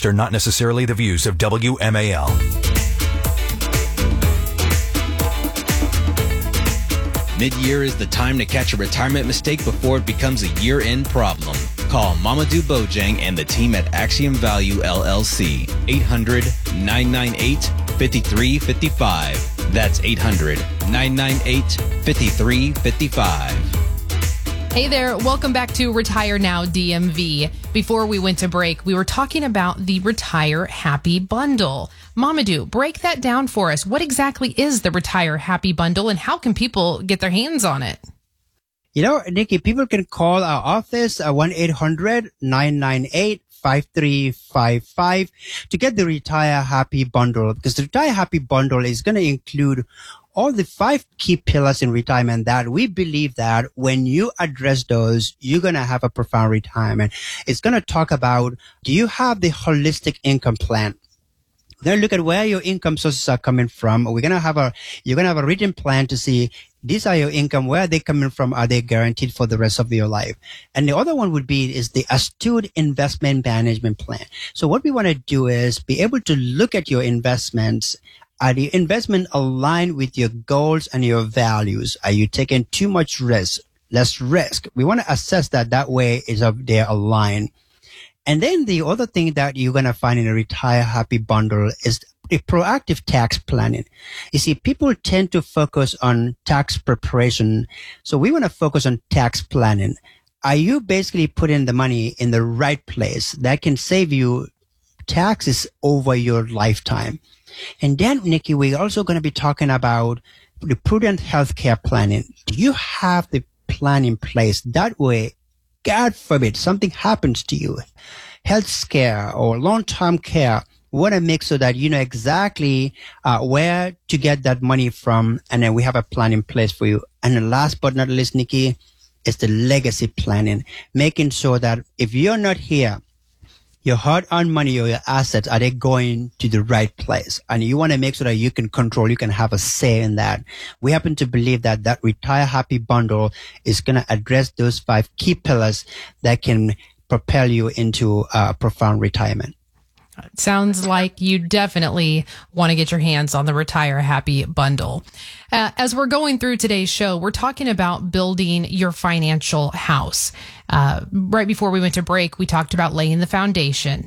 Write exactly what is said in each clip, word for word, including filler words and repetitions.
expressed are not necessarily the views of W M A L. Mid-year is the time to catch a retirement mistake before it becomes a year-end problem. Call Mamadou Bojang and the team at Axiom Value L L C. eight hundred, nine nine eight, five three five five. That's eight hundred, nine nine eight, five three five five. Hey there, welcome back to Retire Now D M V. Before we went to break, we were talking about the Retire Happy Bundle. Mamadou, break that down for us. What exactly is the Retire Happy Bundle and how can people get their hands on it? You know, Nikki, people can call our office at one eight hundred, nine nine eight, five three five five to get the Retire Happy Bundle, because the Retire Happy Bundle is going to include all the five key pillars in retirement that we believe that when you address those, you're going to have a profound retirement. It's going to talk about, do you have the holistic income plan? We're going to look at where your income sources are coming from. We're going to have a, you're going to have a written plan to see these are your income. Where are they coming from? Are they guaranteed for the rest of your life? And the other one would be is the astute investment management plan. So what we want to do is be able to look at your investments. Are the investment aligned with your goals and your values? Are you taking too much risk, less risk? We want to assess that that way is of they're aligned. And then the other thing that you're going to find in a Retire Happy Bundle is the proactive tax planning. You see, people tend to focus on tax preparation. So we want to focus on tax planning. Are you basically putting the money in the right place that can save you taxes over your lifetime? And then, Nikki, we're also going to be talking about the prudent healthcare planning. Do you have the plan in place? That way, God forbid, something happens to you, health scare or long-term care, we want to make sure that you know exactly uh, where to get that money from, and then we have a plan in place for you. And then last but not least, Nikki, is the legacy planning, making sure that if you're not here, your hard-earned money or your assets, are they going to the right place? And you want to make sure that you can control, you can have a say in that. We happen to believe that that Retire Happy Bundle is going to address those five key pillars that can propel you into uh, profound retirement. It sounds like you definitely want to get your hands on the Retire Happy Bundle. Uh, as we're going through today's show, we're talking about building your financial house. Uh, right before we went to break, we talked about laying the foundation.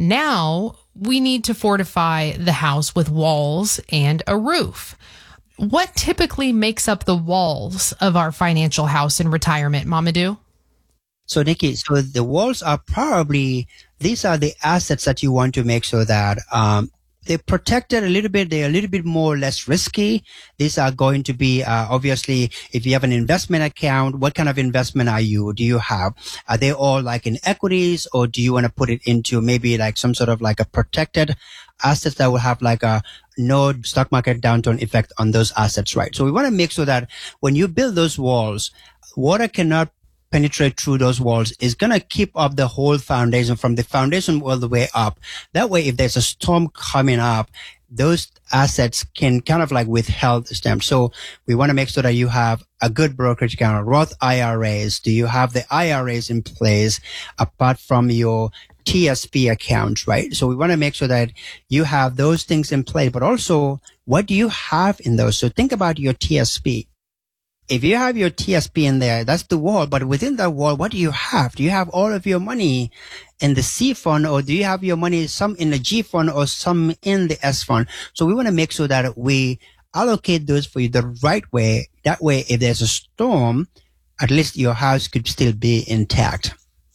Now we need to fortify the house with walls and a roof. What typically makes up the walls of our financial house in retirement, Mamadou? So, Nikki, so the walls are probably, these are the assets that you want to make sure that um, they're protected a little bit. They're a little bit more or less risky. These are going to be, uh, obviously, if you have an investment account, what kind of investment are you, do you have? Are they all like in equities, or do you want to put it into maybe like some sort of like a protected assets that will have like a no stock market downturn effect on those assets, right? So we want to make sure that when you build those walls, water cannot penetrate through those walls. Is going to keep up the whole foundation from the foundation all the way up. That way, if there's a storm coming up, those assets can kind of like withhold them. So we want to make sure that you have a good brokerage account, Roth I R As. Do you have the I R As in place apart from your T S P account, right? So we want to make sure that you have those things in place, but also what do you have in those? So think about your T S P. If you have your T S P in there, that's the wall. But within that wall, what do you have? Do you have all of your money in the C fund, or do you have your money some in the G fund or some in the S fund? So we want to make sure that we allocate those for you the right way. That way, if there's a storm, at least your house could still be intact.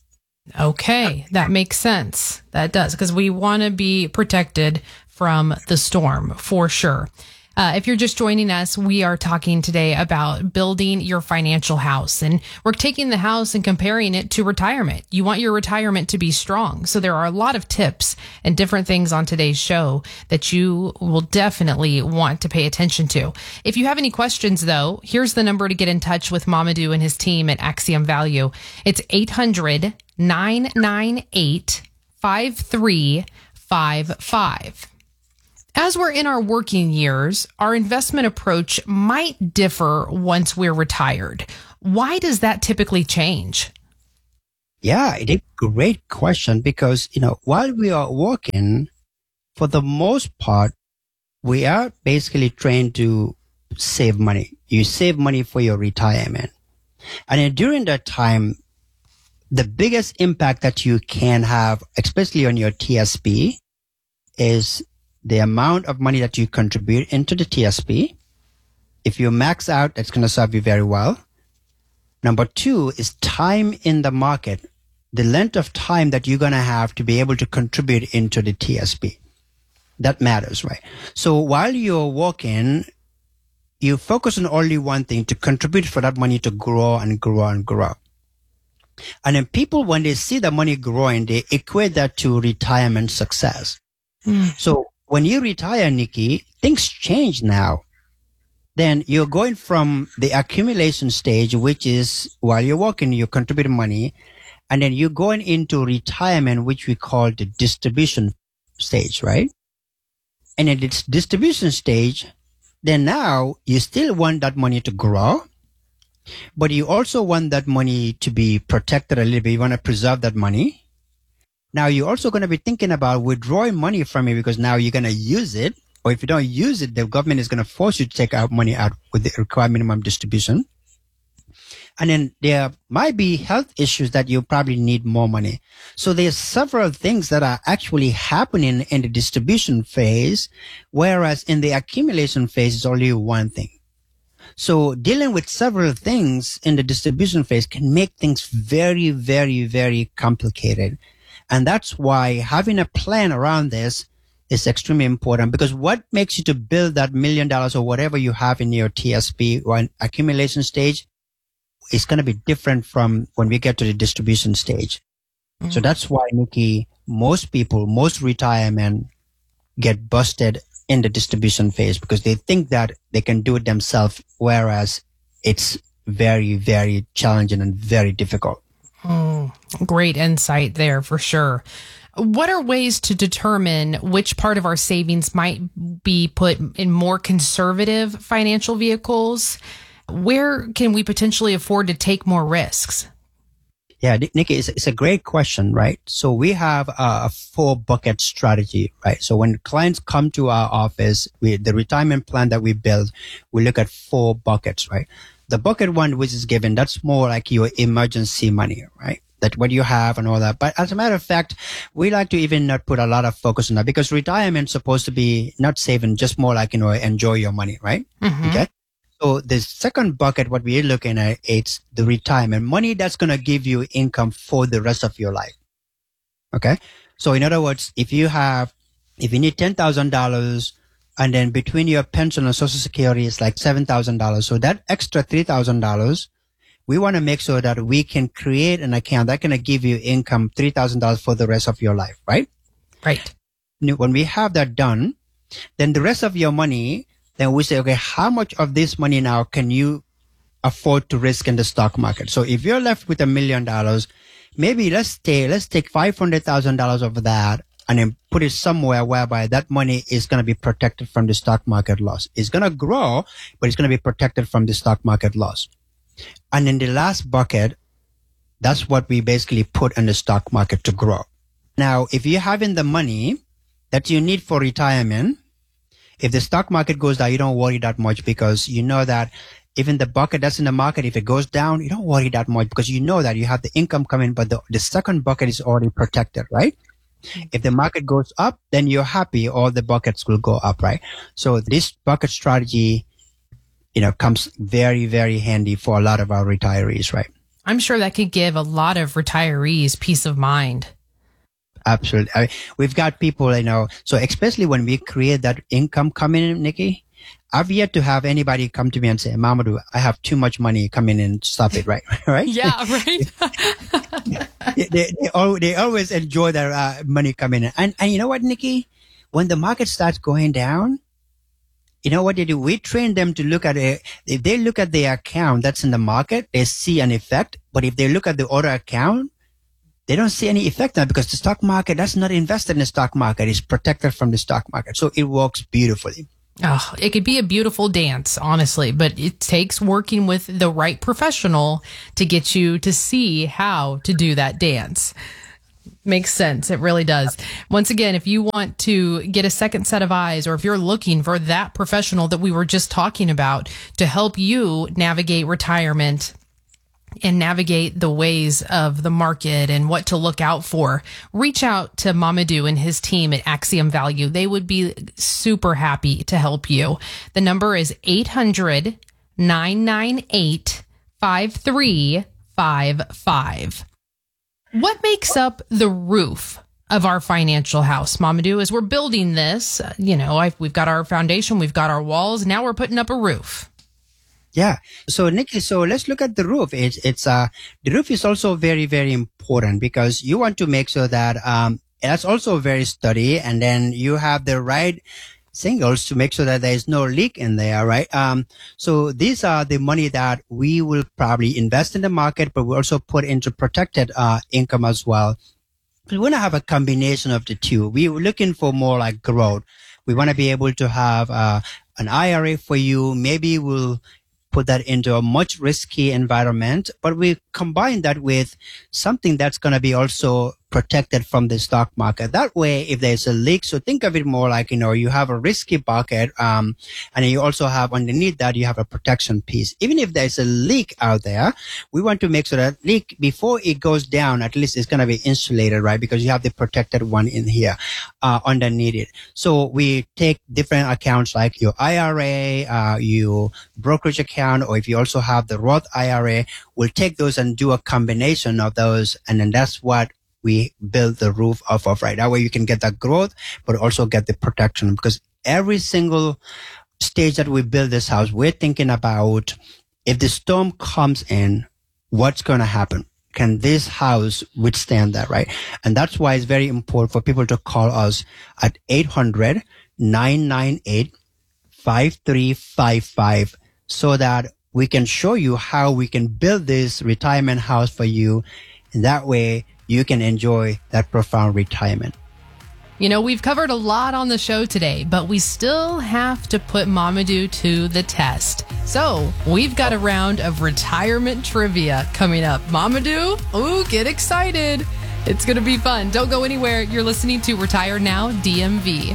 Okay, that makes sense. That does, because we want to be protected from the storm for sure. Uh, if you're just joining us, we are talking today about building your financial house, and we're taking the house and comparing it to retirement. You want your retirement to be strong. So there are a lot of tips and different things on today's show that you will definitely want to pay attention to. If you have any questions, though, here's the number to get in touch with Mamadou and his team at Axiom Value. It's eight hundred, nine nine eight, five three five five. As we're in our working years, our investment approach might differ once we're retired. Why does that typically change? Yeah, it's a great question because, you know, while we are working, for the most part, we are basically trained to save money. You save money for your retirement. And then during that time, the biggest impact that you can have, especially on your T S P, is the amount of money that you contribute into the T S P. If you max out, that's going to serve you very well. Number two is time in the market, the length of time that you're going to have to be able to contribute into the T S P. That matters, right? So while you're working, you focus on only one thing, to contribute for that money to grow and grow and grow. And then people, when they see the money growing, they equate that to retirement success. Mm. So when you retire, Nikki, things change now. Then you're going from the accumulation stage, which is while you're working, you're contributing money. And then you're going into retirement, which we call the distribution stage, right? And at this distribution stage, then now you still want that money to grow, but you also want that money to be protected a little bit. You want to preserve that money. Now you're also going to be thinking about withdrawing money from it because now you're going to use it. Or if you don't use it, the government is going to force you to take out money out with the required minimum distribution. And then there might be health issues that you probably need more money. So there's several things that are actually happening in the distribution phase, whereas in the accumulation phase, it's only one thing. So dealing with several things in the distribution phase can make things very, very, very complicated. And that's why having a plan around this is extremely important, because what makes you to build that million dollars or whatever you have in your T S P or accumulation stage is going to be different from when we get to the distribution stage. Mm-hmm. So that's why, Nikki, most people, most retirement get busted in the distribution phase because they think that they can do it themselves, whereas it's very, very challenging and very difficult. Oh, great insight there for sure. What are ways to determine which part of our savings might be put in more conservative financial vehicles? Where can we potentially afford to take more risks? Yeah, Nikki, it's, it's a great question, right? So we have a four bucket strategy, right? So when clients come to our office, we, the retirement plan that we build, we look at four buckets, right? The bucket one, which is given, that's more like your emergency money, right? That what you have and all that. But as a matter of fact, we like to even not put a lot of focus on that because retirement is supposed to be not saving, just more like, you know, enjoy your money, right? Mm-hmm. Okay. So the second bucket, what we're looking at, it's the retirement money that's going to give you income for the rest of your life. Okay. So in other words, if you have, if you need ten thousand dollars and then between your pension and Social Security, it's like seven thousand dollars. So that extra three thousand dollars, we want to make sure that we can create an account that's going to give you income three thousand dollars for the rest of your life, right? Right. When we have that done, then the rest of your money, then we say, okay, how much of this money now can you afford to risk in the stock market? So if you're left with a million dollars, maybe let's take, let's take five hundred thousand dollars of that and then put it somewhere whereby that money is going to be protected from the stock market loss. It's going to grow, but it's going to be protected from the stock market loss. And in the last bucket, that's what we basically put in the stock market to grow. Now, if you're having the money that you need for retirement, if the stock market goes down, you don't worry that much because you know that even the bucket that's in the market, if it goes down, you don't worry that much because you know that you have the income coming, but the, the second bucket is already protected, right? If the market goes up, then you're happy, all the buckets will go up, right? So this bucket strategy, you know, comes very, very handy for a lot of our retirees, right? I'm sure that could give a lot of retirees peace of mind. Absolutely. I mean, we've got people, you know, so especially when we create that income coming in, Nikki, I've yet to have anybody come to me and say, Mamadou, I have too much money coming in, stop it, right? Right? Yeah, right. they, they, they, they always enjoy their uh, money coming in. And, and you know what, Nikki? When the market starts going down, you know what they do? We train them to look at it. If they look at the account that's in the market, they see an effect. But if they look at the other account, they don't see any effect on it because the stock market, that's not invested in the stock market. It's protected from the stock market. So it works beautifully. Oh, it could be a beautiful dance, honestly, but it takes working with the right professional to get you to see how to do that dance. Makes sense. It really does. Once again, if you want to get a second set of eyes, or if you're looking for that professional that we were just talking about to help you navigate retirement and navigate the ways of the market and what to look out for, reach out to Mamadou and his team at Axiom Value. They would be super happy to help you. The number is eight hundred, nine nine eight, five three five five. What makes up the roof of our financial house, Mamadou? As we're building this, you know, I've, we've got our foundation, we've got our walls, now we're putting up a roof. Yeah. So, Nikki, so let's look at the roof. It's, it's, uh, the roof is also very, very important because you want to make sure that, um, that's also very sturdy, and then you have the right shingles to make sure that there is no leak in there, right? Um, so these are the money that we will probably invest in the market, but we also put into protected, uh, income as well. We want to have a combination of the two. We're looking for more like growth. We want to be able to have, uh, an I R A for you. Maybe we'll put that into a much risky environment, but we combine that with something that's going to be also protected from the stock market. That way, if there's a leak, so think of it more like, you know, you have a risky bucket, um, and you also have underneath that, you have a protection piece. Even if there's a leak out there, we want to make sure that leak, before it goes down, at least it's going to be insulated, right? Because you have the protected one in here, uh, underneath it. So we take different accounts like your I R A, uh, your brokerage account, or if you also have the Roth I R A, we'll take those and do a combination of those. And then that's what we build the roof off of, right? That way you can get that growth, but also get the protection, because every single stage that we build this house, we're thinking about if the storm comes in, what's going to happen? Can this house withstand that, right? And that's why it's very important for people to call us at eight hundred, nine nine eight, five three five five so that we can show you how we can build this retirement house for you. And that way you can enjoy that profound retirement. You know, we've covered a lot on the show today, but we still have to put Mamadou to the test. So we've got a round of retirement trivia coming up. Mamadou, ooh, get excited. It's going to be fun. Don't go anywhere. You're listening to Retire Now D M V.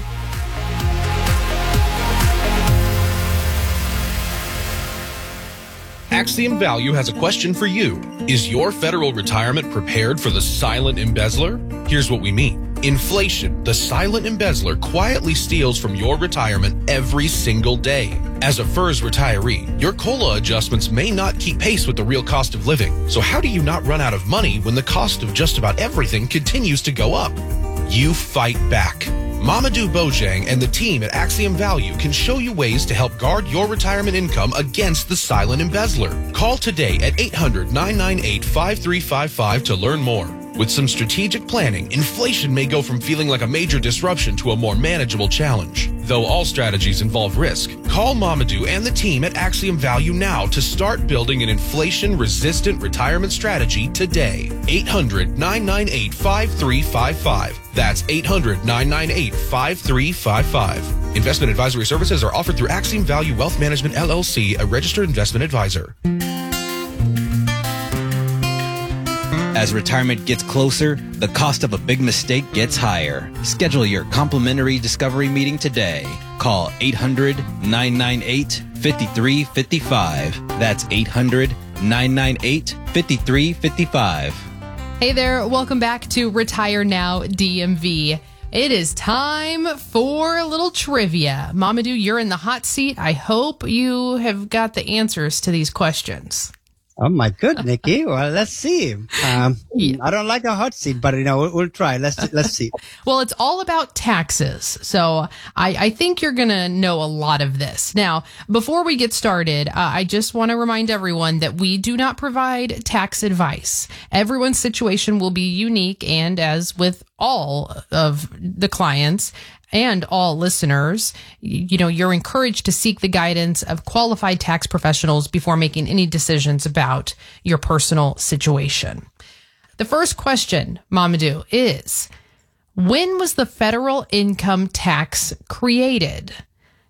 Axiom Value has a question for you. Is your federal retirement prepared for the silent embezzler? Here's what we mean. Inflation, the silent embezzler, quietly steals from your retirement every single day. As a F E R S retiree, your COLA adjustments may not keep pace with the real cost of living. So how do you not run out of money when the cost of just about everything continues to go up? You fight back. Mamadou Bojang and the team at Axiom Value can show you ways to help guard your retirement income against the silent embezzler. Call today at eight hundred, nine nine eight, five three five five to learn more. With some strategic planning, inflation may go from feeling like a major disruption to a more manageable challenge. Though all strategies involve risk, call Mamadou and the team at Axiom Value now to start building an inflation-resistant retirement strategy today. eight hundred, nine nine eight, five three five five. That's eight hundred, nine nine eight, five three five five. Investment advisory services are offered through Axiom Value Wealth Management, L L C, a registered investment advisor. As retirement gets closer, the cost of a big mistake gets higher. Schedule your complimentary discovery meeting today. Call eight hundred, nine nine eight, five three five five. That's eight hundred, nine nine eight, five three five five. Hey there, welcome back to Retire Now D M V. It is time for a little trivia. Mamadou, you're in the hot seat. I hope you have got the answers to these questions. Oh my good, Nikki. Well, let's see. Um, yeah. I don't like a hot seat, but you know, we'll, we'll try. Let's let's see. Well, it's all about taxes, so I, I think you're gonna know a lot of this. Now, before we get started, uh, I just want to remind everyone that we do not provide tax advice. Everyone's situation will be unique, and as with all of the clients and all listeners, you know, you're encouraged to seek the guidance of qualified tax professionals before making any decisions about your personal situation. The first question, Mamadou, is when was the federal income tax created?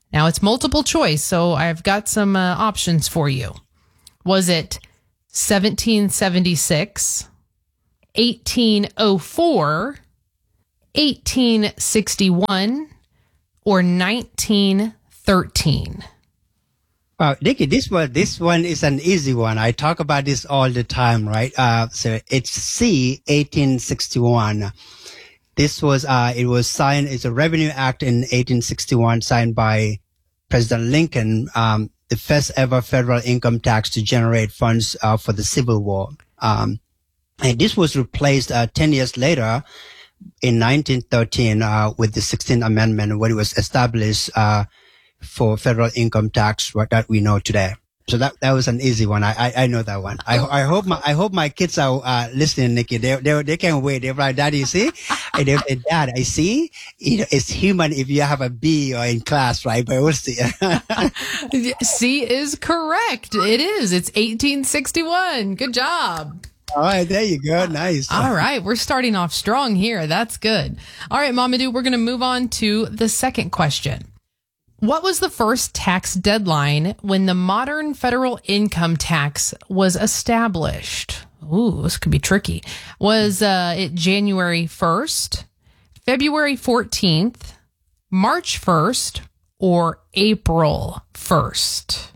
Now it's multiple choice, so I've got some uh, options for you. Was it seventeen seventy-six, eighteen oh four, eighteen sixty-one, or nineteen thirteen? Wow, Nikki, this one, this one is an easy one. I talk about this all the time, right? Uh, so it's C, eighteen sixty-one. This was, uh, it was signed, it's a Revenue Act in eighteen sixty-one signed by President Lincoln, um, the first ever federal income tax to generate funds, uh, for the Civil War. Um, and this was replaced, uh, ten years later in nineteen thirteen, uh, with the sixteenth Amendment when it was established, uh, for federal income tax that we know today. So that that was an easy one. I I, I know that one. I I hope my I hope my kids are uh, listening, Nikki. They they they can't wait. They're like, Daddy, you see, and they say, Dad, I see. You know, it's human if you have a B or in class, right? But we'll see. C is correct. It is. It's eighteen sixty-one. Good job. All right, there you go. Nice. All right, we're starting off strong here. That's good. All right, Mamadou, we're going to move on to the second question. What was the first tax deadline when the modern federal income tax was established? Ooh, this could be tricky. Was uh, it January first, February fourteenth, March first, or April first?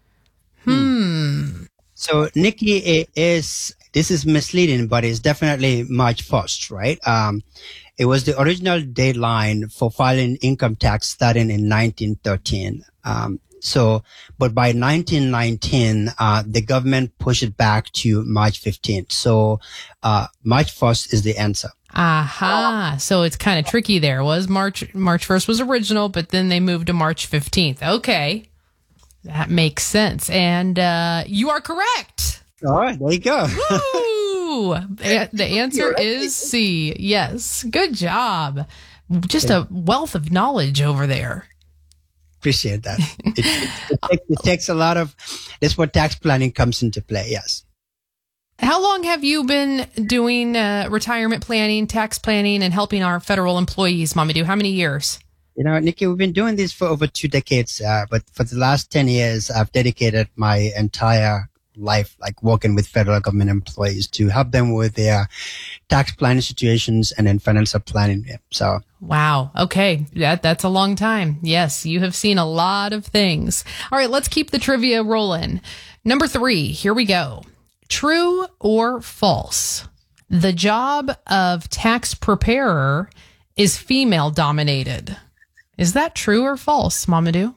Hmm. So, Nikki, it is, this is misleading, but it's definitely March first, right? Um, It was the original deadline for filing income tax starting in nineteen thirteen. Um, so, but by nineteen nineteen, uh, the government pushed it back to March fifteenth. So, uh, March first is the answer. Aha. So it's kind of tricky there. Was March, March first was original, but then they moved to March fifteenth. Okay. That makes sense. And, uh, you are correct. All right. There you go. Woo! The answer is C. Yes. Good job. Just a wealth of knowledge over there. Appreciate that. It, it, it, takes, it takes a lot of, that's where tax planning comes into play. Yes. How long have you been doing uh, retirement planning, tax planning, and helping our federal employees, Mamadou? How many years? You know, Nikki, we've been doing this for over two decades, uh, but for the last ten years, I've dedicated my entire life, like working with federal government employees to help them with their tax planning situations and then financial planning. So, wow. Okay. That, that's a long time. Yes. You have seen a lot of things. All right. Let's keep the trivia rolling. Number three. Here we go. True or false? The job of tax preparer is female dominated. Is that true or false, Mamadou?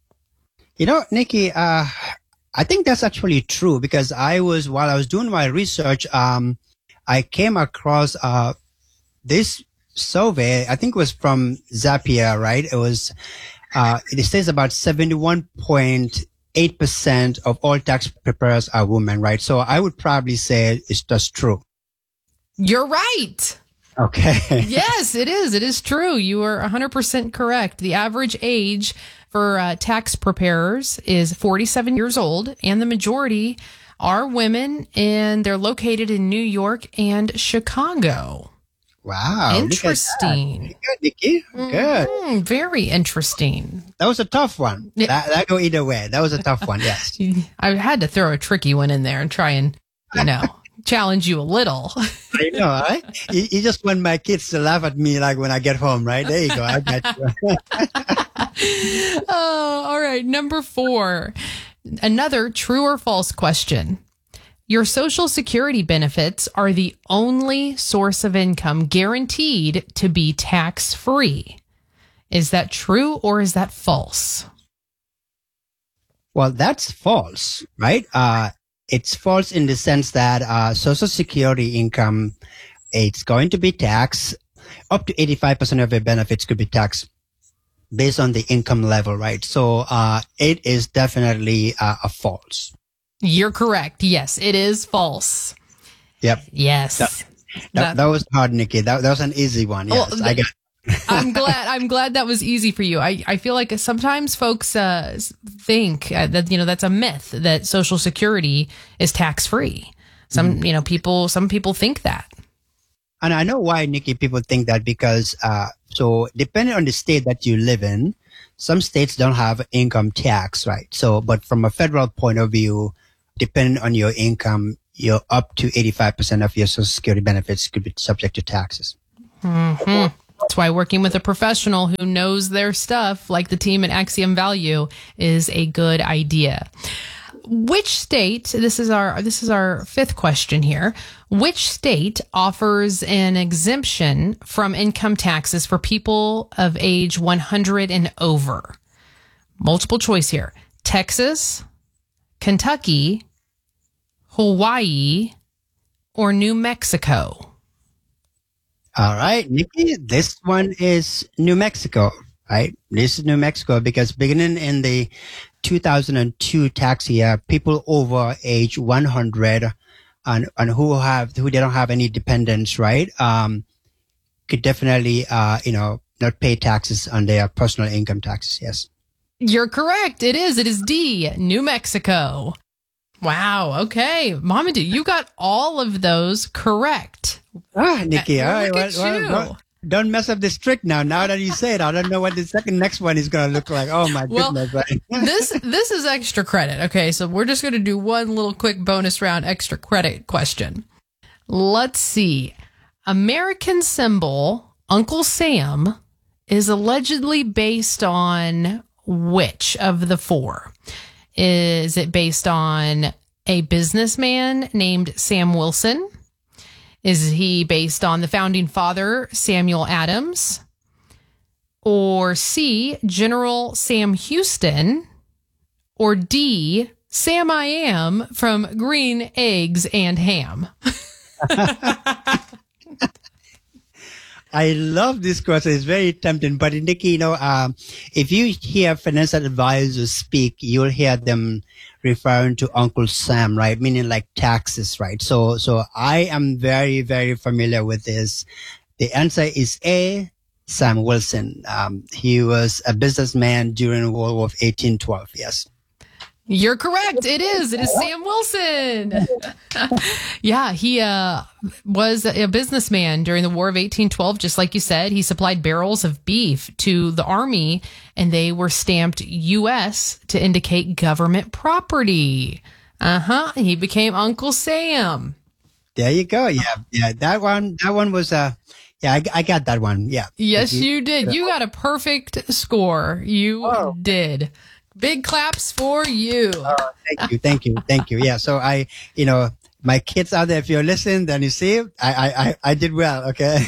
You know, Nikki, uh, I think that's actually true because I was, while I was doing my research, um, I came across, uh, this survey. I think it was from Zapier, right? It was, uh, it says about seventy-one point eight percent of all tax preparers are women, right? So I would probably say it's just true. You're right. Okay. Yes, it is. It is true. You are one hundred percent correct. The average age for uh, tax preparers is forty-seven years old, and the majority are women, and they're located in New York and Chicago. Wow. Interesting. Good, Nikki. Good. Mm, very interesting. That was a tough one. Yeah. That, that go either way. That was a tough one. Yes. I had to throw a tricky one in there and try and, you know, challenge you a little. I know, right? You, you just want my kids to laugh at me like when I get home, right? There you go. I got you. Oh, all right. Number four. Another true or false question. Your Social Security benefits are the only source of income guaranteed to be tax-free. Is that true or is that false? Well, that's false, right? Uh, it's false in the sense that uh, Social Security income, it's going to be taxed. Up to eighty-five percent of your benefits could be taxed based on the income level, right? So uh, it is definitely uh, a false. You're correct. Yes, it is false. Yep. Yes. That, that, that was hard, Nikki. That, that was an easy one. Yes, well, I got. I'm glad. I'm glad that was easy for you. I, I feel like sometimes folks uh, think that, you know, that's a myth that Social Security is tax free. Some, mm. you know, people, some people think that. And I know why, Nikki, people think that because, uh, so depending on the state that you live in, some states don't have income tax, right? So, but from a federal point of view, depending on your income, you're up to eighty-five percent of your Social Security benefits could be subject to taxes. Mm-hmm. That's why working with a professional who knows their stuff, like the team at Axiom Value, is a good idea. Which state, this is our this is our fifth question here, which state offers an exemption from income taxes for people of age one hundred and over? Multiple choice here. Texas, Kentucky, Hawaii, or New Mexico? All right, Nikki, this one is New Mexico, right? This is New Mexico because beginning in the two thousand two tax year, people over age one hundred and, and who have, who they don't have any dependents, right? Um, could definitely, uh, you know, not pay taxes on their personal income taxes. Yes. You're correct. It is. It is D, New Mexico. Wow. Okay. Mamadou, you got all of those correct. Ah, Nikki, all right. Look at Well, you. well, well, don't mess up this trick now. Now that you say it, I don't know what the second next one is going to look like. Oh my Well, goodness. Right? this this is extra credit. Okay, so we're just going to do one little quick bonus round extra credit question. Let's see. American symbol Uncle Sam is allegedly based on which of the four? Is it based on a businessman named Sam Wilson? Is he based on the founding father, Samuel Adams? Or C, General Sam Houston? Or D, Sam I Am from Green Eggs and Ham? I love this question. It's very tempting. But Nikki, you know, um, if you hear financial advisors speak, you'll hear them referring to Uncle Sam, right? Meaning like taxes, right? So, so I am very, very familiar with this. The answer is A, Sam Wilson. Um, he was a businessman during World War eighteen twelve. Yes. You're correct. It is. It is Sam Wilson. Yeah, he uh, was a businessman during the War of eighteen twelve. Just like you said, he supplied barrels of beef to the army, and they were stamped U S to indicate government property. Uh-huh. He became Uncle Sam. There you go. Yeah, yeah. That one, that one was, uh, yeah, I, I got that one. Yeah. Yes, you did. You got a perfect score. You Oh. did. Big claps for you. Oh, thank you, thank you, thank you. Yeah. So I, you know, my kids out there, if you're listening, then you see, I, I, I, I did well. Okay.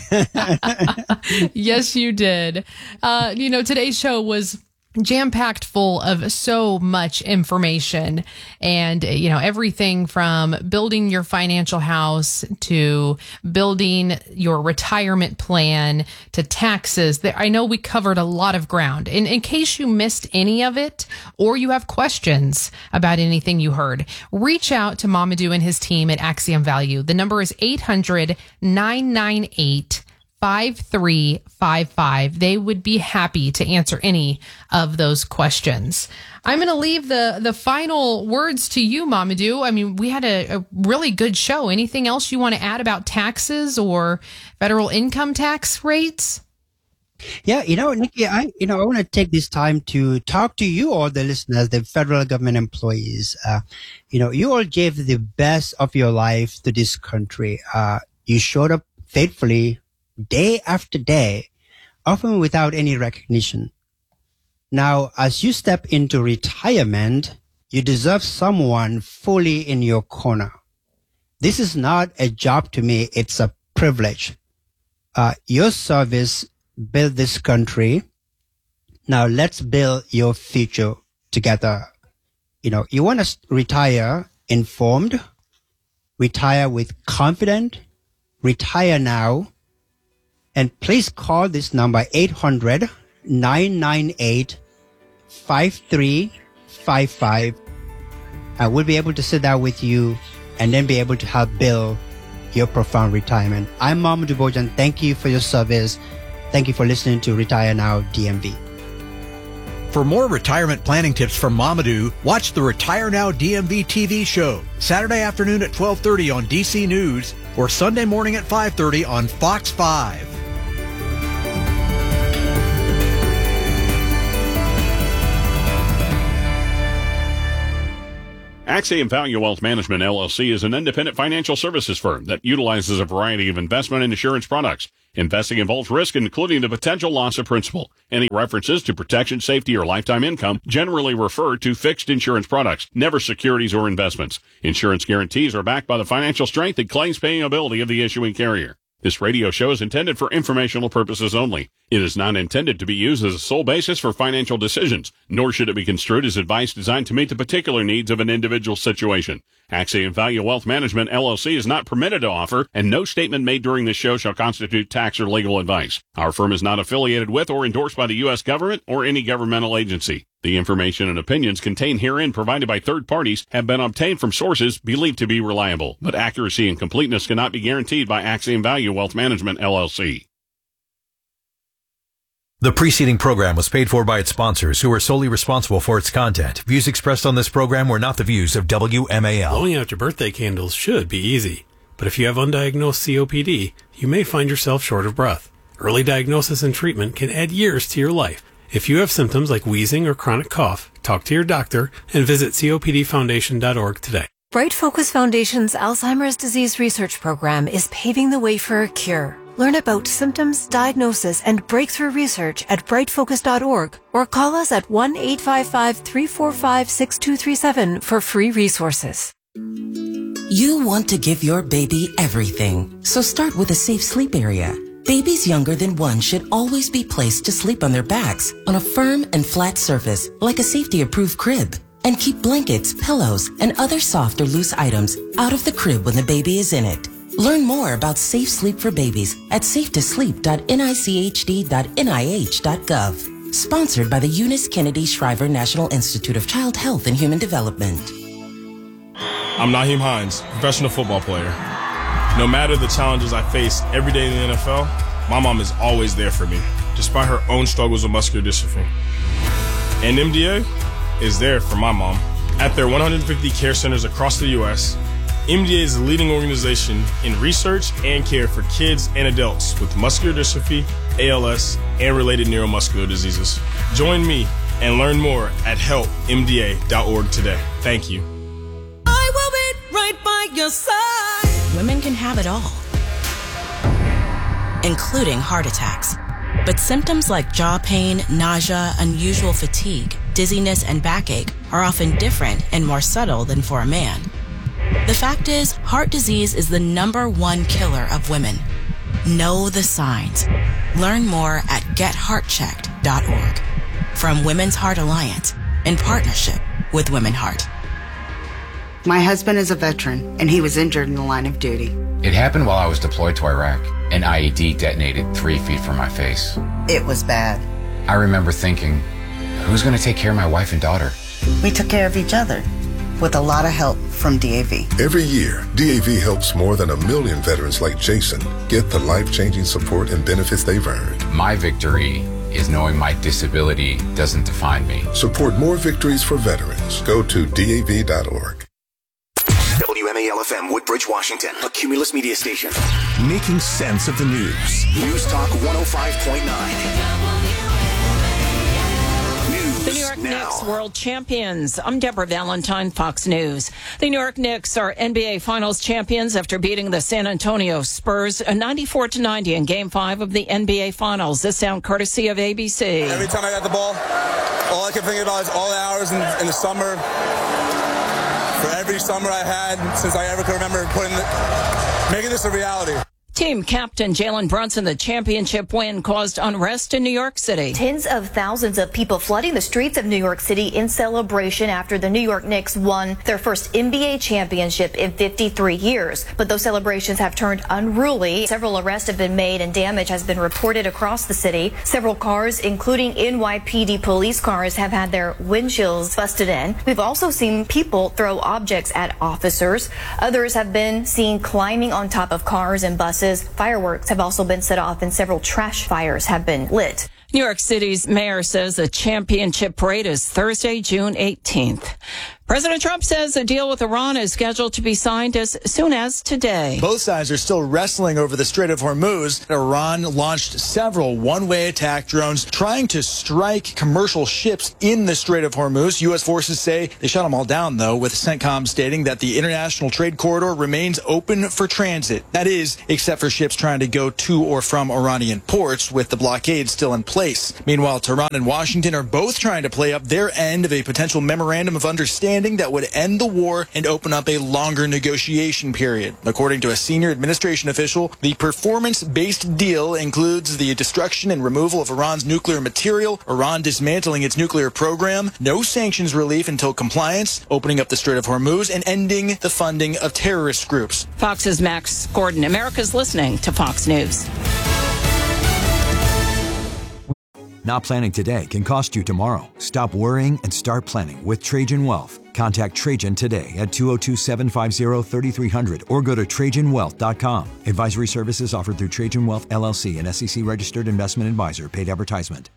Yes, you did. Uh, you know, today's show was jam-packed full of so much information and, you know, everything from building your financial house to building your retirement plan to taxes. I know we covered a lot of ground. And in case you missed any of it or you have questions about anything you heard, reach out to Mamadou and his team at Axiom Value. The number is eight hundred, nine nine eight, five three five five. They would be happy to answer any of those questions. I'm going to leave the, the final words to you, Mamadou. I mean, we had a, a really good show. Anything else you want to add about taxes or federal income tax rates? Yeah, you know, Nikki, I, you know, I want to take this time to talk to you all, the listeners, the federal government employees. Uh, you know, you all gave the best of your life to this country. Uh, you showed up faithfully day after day, often without any recognition. Now, as you step into retirement, you deserve someone fully in your corner. This is not a job to me. It's a privilege. Uh, your service built this country. Now let's build your future together. You know, you want to retire informed, retire with confidence, retire now. And please call this number eight hundred, nine nine eight, five three five five. I will be able to sit down with you and then be able to help build your profound retirement. I'm Mamadou Bojang. Thank you for your service. Thank you for listening to Retire Now D M V. For more retirement planning tips from Mamadou, watch the Retire Now D M V T V show Saturday afternoon at twelve thirty on D C News or Sunday morning at five thirty on Fox five. Axiom Value Wealth Management, L L C is an independent financial services firm that utilizes a variety of investment and insurance products. Investing involves risk, including the potential loss of principal. Any references to protection, safety, or lifetime income generally refer to fixed insurance products, never securities or investments. Insurance guarantees are backed by the financial strength and claims paying ability of the issuing carrier. This radio show is intended for informational purposes only. It is not intended to be used as a sole basis for financial decisions, nor should it be construed as advice designed to meet the particular needs of an individual situation. Axiom Value Wealth Management, L L C is not permitted to offer, and no statement made during this show shall constitute tax or legal advice. Our firm is not affiliated with or endorsed by the U S government or any governmental agency. The information and opinions contained herein provided by third parties have been obtained from sources believed to be reliable, but accuracy and completeness cannot be guaranteed by Axiom Value Wealth Management, L L C. The preceding program was paid for by its sponsors, who are solely responsible for its content. Views expressed on this program were not the views of W M A L. Blowing out your birthday candles should be easy, but if you have undiagnosed C O P D, you may find yourself short of breath. Early diagnosis and treatment can add years to your life. If you have symptoms like wheezing or chronic cough, talk to your doctor and visit C O P D foundation dot org today. Bright Focus Foundation's Alzheimer's disease research program is paving the way for a cure. Learn about symptoms, diagnosis, and breakthrough research at bright focus dot org or call us at one eight five five, three four five, six two three seven for free resources. You want to give your baby everything, so start with a safe sleep area. Babies younger than one should always be placed to sleep on their backs on a firm and flat surface like a safety-approved crib. And keep blankets, pillows, and other soft or loose items out of the crib when the baby is in it. Learn more about safe sleep for babies at safe to sleep dot N I C H D dot N I H dot gov. Sponsored by the Eunice Kennedy Shriver National Institute of Child Health and Human Development. I'm Naheem Hines, professional football player. No matter the challenges I face every day in the N F L, my mom is always there for me, despite her own struggles with muscular dystrophy. And M D A is there for my mom. At their one hundred fifty care centers across the U S, M D A is the leading organization in research and care for kids and adults with muscular dystrophy, A L S, and related neuromuscular diseases. Join me and learn more at help M D A dot org today. Thank you. I will be right by your side. Women can have it all, including heart attacks. But symptoms like jaw pain, nausea, unusual fatigue, dizziness, and backache are often different and more subtle than for a man. The fact is, heart disease is the number one killer of women. Know the signs. Learn more at get heart checked dot org. From Women's Heart Alliance, in partnership with Women Heart. My husband is a veteran, and he was injured in the line of duty. It happened while I was deployed to Iraq. An I E D detonated three feet from my face. It was bad. I remember thinking, who's going to take care of my wife and daughter? We took care of each other, with a lot of help from D A V. Every year, D A V helps more than a million veterans like Jason get the life-changing support and benefits they've earned. My victory is knowing my disability doesn't define me. Support more victories for veterans. Go to D A V dot org. W M A L F M, Woodbridge, Washington, a Cumulus media station. Making sense of the news. News Talk one oh five point nine. The New York now. Knicks world champions. I'm Deborah Valentine, Fox News. The New York Knicks are N B A Finals champions after beating the San Antonio Spurs ninety-four to ninety in Game five of the N B A Finals. This sound courtesy of A B C. Every time I got the ball, all I can think about is all the hours in, in the summer. For every summer I had since I ever could remember putting the, making this a reality. Team captain Jalen Brunson, the championship win caused unrest in New York City. Tens of thousands of people flooding the streets of New York City in celebration after the New York Knicks won their first N B A championship in fifty-three years. But those celebrations have turned unruly. Several arrests have been made and damage has been reported across the city. Several cars, including N Y P D police cars, have had their windshields busted in. We've also seen people throw objects at officers. Others have been seen climbing on top of cars and buses. Fireworks have also been set off and several trash fires have been lit. New York City's mayor says the championship parade is Thursday, June eighteenth. President Trump says a deal with Iran is scheduled to be signed as soon as today. Both sides are still wrestling over the Strait of Hormuz. Iran launched several one-way attack drones trying to strike commercial ships in the Strait of Hormuz. U S forces say they shot them all down, though, with CENTCOM stating that the international trade corridor remains open for transit. That is, except for ships trying to go to or from Iranian ports, with the blockade still in place. Meanwhile, Tehran and Washington are both trying to play up their end of a potential memorandum of understanding that would end the war and open up a longer negotiation period. According to a senior administration official, the performance-based deal includes the destruction and removal of Iran's nuclear material, Iran dismantling its nuclear program, no sanctions relief until compliance, opening up the Strait of Hormuz, and ending the funding of terrorist groups. Fox's Max Gordon. America's listening to Fox News. Not planning today can cost you tomorrow. Stop worrying and start planning with Trajan Wealth. Contact Trajan today at two oh two, seven five zero, three three zero zero or go to Trajan Wealth dot com. Advisory services offered through Trajan Wealth, L L C, an S E C-registered investment advisor. Paid advertisement.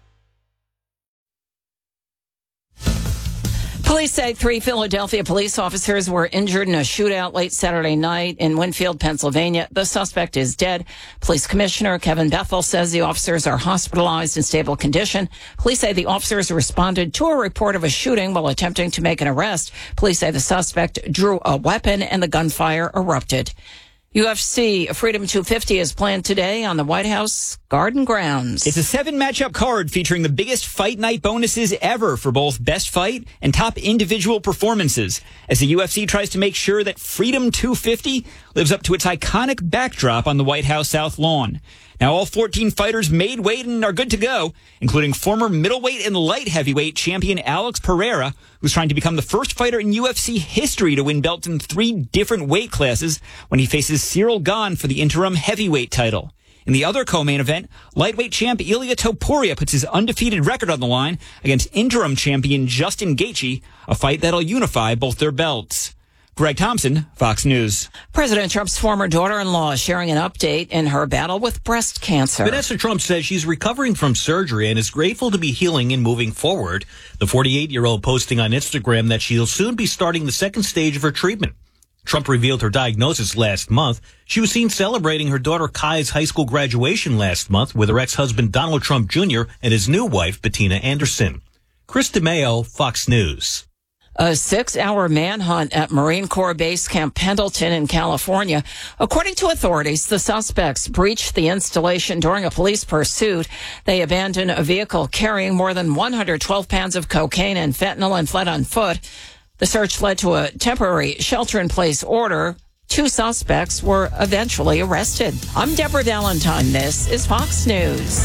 Police say three Philadelphia police officers were injured in a shootout late Saturday night in Winfield, Pennsylvania. The suspect is dead. Police Commissioner Kevin Bethel says the officers are hospitalized in stable condition. Police say the officers responded to a report of a shooting while attempting to make an arrest. Police say the suspect drew a weapon and the gunfire erupted. U F C Freedom two fifty is planned today on the White House Garden grounds. It's a seven matchup card featuring the biggest fight night bonuses ever for both best fight and top individual performances, as the U F C tries to make sure that Freedom two fifty lives up to its iconic backdrop on the White House South Lawn. Now, all fourteen fighters made weight and are good to go, including former middleweight and light heavyweight champion Alex Pereira, who's trying to become the first fighter in U F C history to win belts in three different weight classes when he faces Cyril Gane for the interim heavyweight title. In the other co-main event, lightweight champ Ilia Topuria puts his undefeated record on the line against interim champion Justin Gaethje, a fight that'll unify both their belts. Greg Thompson, Fox News. President Trump's former daughter-in-law is sharing an update in her battle with breast cancer. Vanessa Trump says she's recovering from surgery and is grateful to be healing and moving forward. The forty-eight-year-old posting on Instagram that she'll soon be starting the second stage of her treatment. Trump revealed her diagnosis last month. She was seen celebrating her daughter Kai's high school graduation last month with her ex-husband Donald Trump Junior and his new wife, Bettina Anderson. Chris DeMeo, Fox News. A six-hour manhunt at Marine Corps Base Camp Pendleton in California. According to authorities, the suspects breached the installation during a police pursuit. They abandoned a vehicle carrying more than one hundred twelve pounds of cocaine and fentanyl and fled on foot. The search led to a temporary shelter-in-place order. Two suspects were eventually arrested. I'm Deborah Valentine. This is Fox News.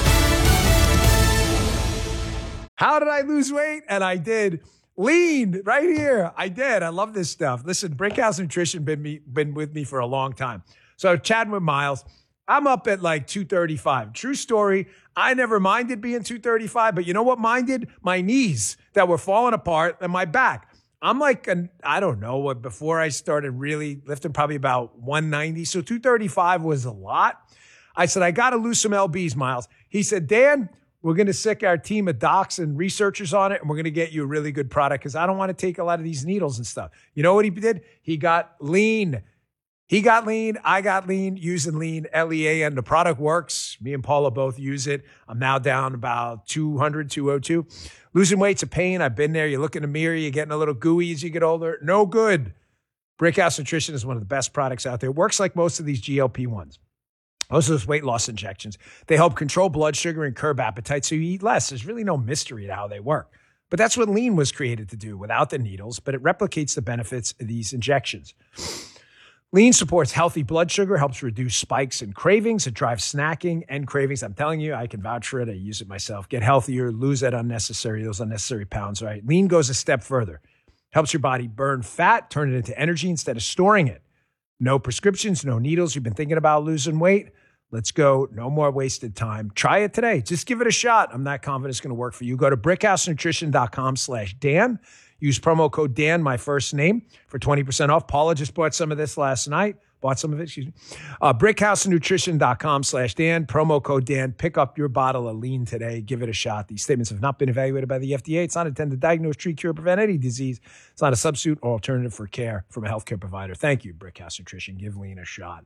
How did I lose weight? And I did. Lean right here. I did. I love this stuff. Listen, Brickhouse Nutrition been me been with me for a long time. So chatting with Miles, I'm up at like two thirty-five. True story. I never minded being two thirty-five, but you know what minded? My knees that were falling apart and my back. I'm like, an, I don't know what, before I started really lifting, probably about one ninety. So two thirty-five was a lot. I said, I got to lose some L Bs, Miles. He said, Dan, we're going to sick our team of docs and researchers on it, and we're going to get you a really good product because I don't want to take a lot of these needles and stuff. You know what he did? He got lean. He got lean. I got lean using lean, L E A, and the product works. Me and Paula both use it. I'm now down about two hundred, two oh two. Losing weight's a pain. I've been there. You look in the mirror, you're getting a little gooey as you get older. No good. Brickhouse Nutrition is one of the best products out there. It works like most of these G L P ones. Most of those weight loss injections. They help control blood sugar and curb appetite so you eat less. There's really no mystery to how they work. But that's what lean was created to do without the needles, but it replicates the benefits of these injections. Lean supports healthy blood sugar, helps reduce spikes and cravings. It drives snacking and cravings. I'm telling you, I can vouch for it. I use it myself. Get healthier, lose that unnecessary, those unnecessary pounds, right? Lean goes a step further. Helps your body burn fat, turn it into energy instead of storing it. No prescriptions, no needles. You've been thinking about losing weight? Let's go. No more wasted time. Try it today. Just give it a shot. I'm not confident it's going to work for you. Go to brickhousenutrition.com slash Dan. Use promo code Dan, my first name, for twenty percent off. Paula just bought some of this last night. bought some of it, excuse me. Uh, brickhousenutrition.com slash Dan, promo code Dan. Pick up your bottle of lean today. Give it a shot. These statements have not been evaluated by the F D A. It's not intended to diagnose, treat, cure, prevent any disease. It's not a substitute or alternative for care from a healthcare provider. Thank you, Brickhouse Nutrition. Give lean a shot.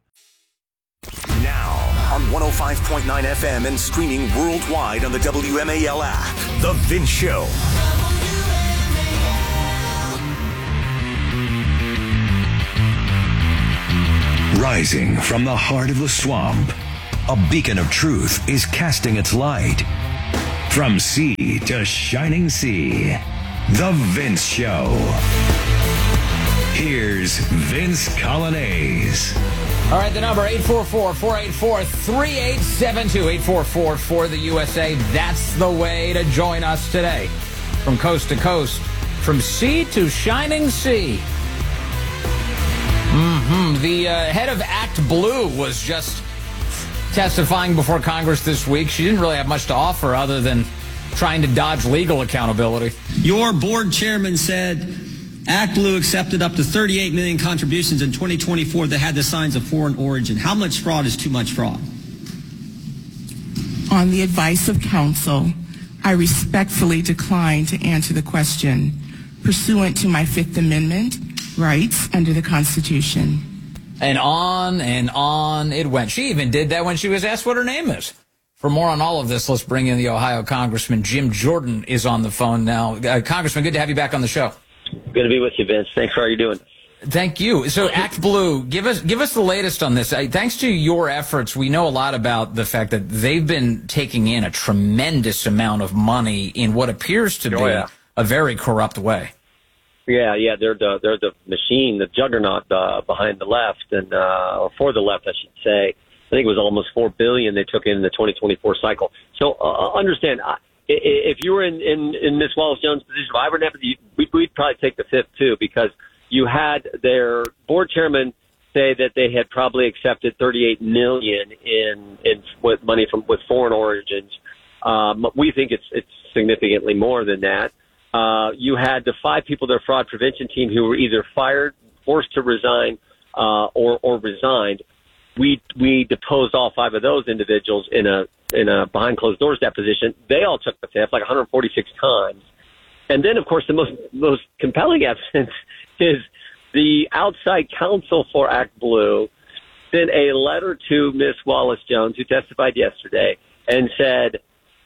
Now, on one oh five point nine F M and streaming worldwide on the W M A L app, The Vince Show. Rising from the heart of the swamp, a beacon of truth is casting its light. From sea to shining sea, The Vince Show. Here's Vince Colonnese. All right, the number eight four four, four eight four, three eight seven two, eight four four for the U S A. That's the way to join us today. From coast to coast, from sea to shining sea. Mm-hmm. The uh, head of Act Blue was just testifying before Congress this week. She didn't really have much to offer other than trying to dodge legal accountability. Your board chairman said Act Blue accepted up to thirty-eight million contributions in twenty twenty-four that had the signs of foreign origin. How much fraud is too much fraud? On the advice of counsel, I respectfully decline to answer the question pursuant to my Fifth Amendment rights under the Constitution. And on and on it went. She even did that when she was asked what her name is. For more on all of this, let's bring in the Ohio Congressman. Jim Jordan is on the phone now. Uh, Congressman, good to have you back on the show. Good to be with you, Vince. Thanks for how you're doing. Thank you. So Act Blue, give us give us the latest on this. Uh, thanks to your efforts, we know a lot about the fact that they've been taking in a tremendous amount of money in what appears to Oh, be yeah. a very corrupt way. Yeah, yeah, they're the they're the machine, the juggernaut uh, behind the left, and uh, or for the left, I should say. I think it was almost four billion they took in the twenty twenty-four cycle. So uh, understand, I, if you were in in, in Miss Wallace Jones' position, if I were to have the, we'd, we'd probably take the fifth too, because you had their board chairman say that they had probably accepted thirty-eight million in in with money from with foreign origins. Um, we think it's it's significantly more than that. Uh, you had the five people, their fraud prevention team, who were either fired, forced to resign, uh, or, or resigned. We, we deposed all five of those individuals in a, in a behind closed doors deposition. They all took the fifth, like one hundred forty-six times. And then, of course, the most, most compelling evidence is the outside counsel for Act Blue sent a letter to Miss Wallace Jones, who testified yesterday, and said,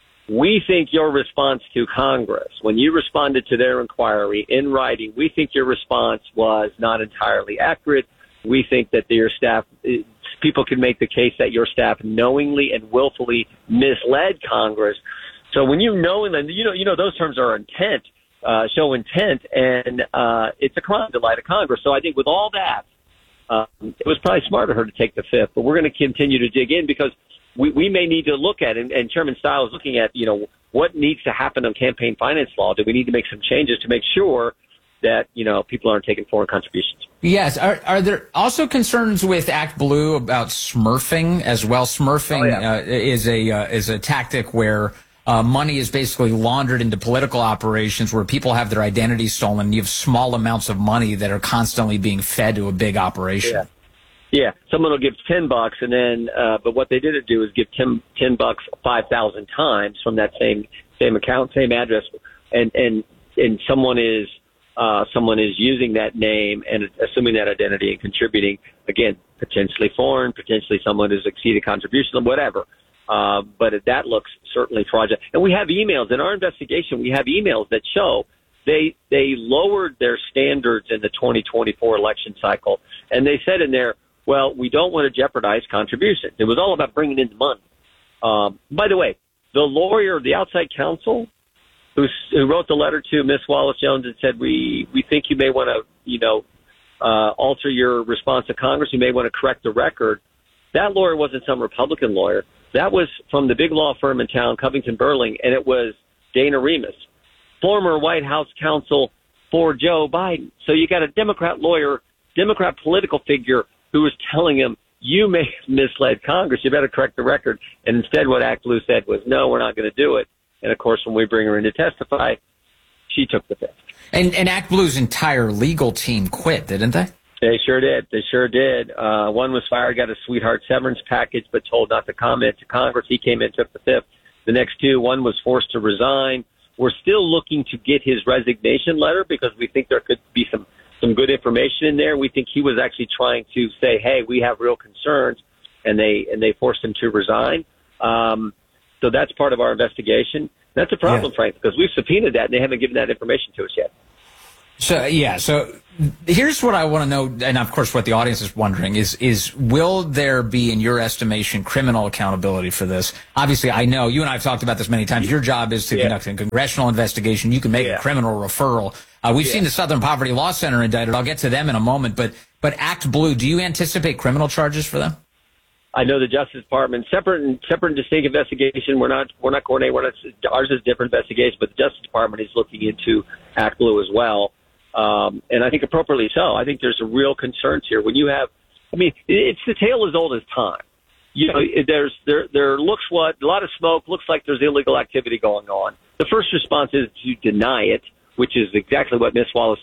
we think your response to Congress, when you responded to their inquiry in writing, we think your response was not entirely accurate. We think that your staff, people can make the case that your staff knowingly and willfully misled Congress. So when you know, and you know, you know, those terms are intent, uh, show intent, and uh, it's a crime to lie to Congress. So I think with all that, um, it was probably smarter of her to take the fifth. But we're going to continue to dig in because we, we may need to look at, and, and Chairman Stiles is looking at, you know, what needs to happen on campaign finance law. Do we need to make some changes to make sure that, you know, people aren't taking foreign contributions? Yes. Are, are there also concerns with Act Blue about smurfing as well? Smurfing Oh, yeah. uh, is a uh, is a tactic where uh, money is basically laundered into political operations where people have their identities stolen. And you have small amounts of money that are constantly being fed to a big operation. Yeah. Yeah, someone will give ten bucks, and then, uh, but what they didn't do is give ten, ten bucks five thousand times from that same same account, same address, and and and someone is uh, someone is using that name and assuming that identity and contributing, again, potentially foreign, potentially someone who's exceeded contribution, whatever. Uh, but that looks certainly fraudulent. And we have emails in our investigation. We have emails that show they they lowered their standards in the twenty twenty-four election cycle, and they said in there, well, we don't want to jeopardize contributions. It was all about bringing in the money. Um, by the way, the lawyer, the outside counsel, who, who wrote the letter to Miss Wallace Jones and said, we, we think you may want to, you know, uh, alter your response to Congress. You may want to correct the record. That lawyer wasn't some Republican lawyer. That was from the big law firm in town, Covington Burling, and it was Dana Remus, former White House counsel for Joe Biden. So you got a Democrat lawyer, Democrat political figure, who was telling him, you may have misled Congress. You better correct the record. And instead what Act Blue said was, no, we're not going to do it. And, of course, when we bring her in to testify, she took the fifth. And, and Act Blue's entire legal team quit, didn't they? They sure did. They sure did. Uh, one was fired, got a sweetheart severance package, but told not to comment to Congress. He came in, took the fifth. The next two, one was forced to resign. We're still looking to get his resignation letter because we think there could be some, some good information in there. We think he was actually trying to say, hey, we have real concerns, and they and they forced him to resign. Um, so that's part of our investigation. That's a problem, yeah. Frank, because we've subpoenaed that, and they haven't given that information to us yet. So, yeah, so here's what I want to know, and of course what the audience is wondering, is is will there be, in your estimation, criminal accountability for this? Obviously, I know, you and I have talked about this many times, your job is to yeah. conduct a congressional investigation. You can make yeah. a criminal referral. Uh, we've yeah. seen the Southern Poverty Law Center indicted. I'll get to them in a moment, but but Act Blue, do you anticipate criminal charges for them? I know the Justice Department, separate and separate and distinct investigation. We're not we're not coordinating. We're not, ours is different investigation, but the Justice Department is looking into Act Blue as well. Um, and I think appropriately so. I think there's a real concerns here. When you have, I mean, it's the tale as old as time. You know, there's there there looks what a lot of smoke. Looks like there's illegal activity going on. The first response is to deny it, which is exactly what Miss Wallace